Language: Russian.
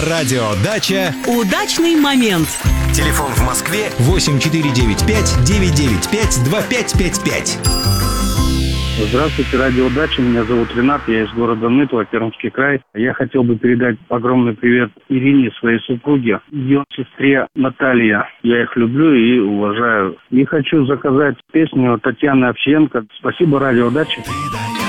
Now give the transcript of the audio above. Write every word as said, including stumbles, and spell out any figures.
На радио «Дача» удачный момент. Телефон в Москве восемь четыре девять пять девять девять пять два пять пять пять. Здравствуйте, радио «Дача». Меня зовут Ренат, я из города Нытва, Пермский край. Я хотел бы передать огромный привет Ирине, своей супруге, ее сестре Наталье. Я их люблю и уважаю. И хочу заказать песню Татьяны Овчаренко. Спасибо, радио «Дача».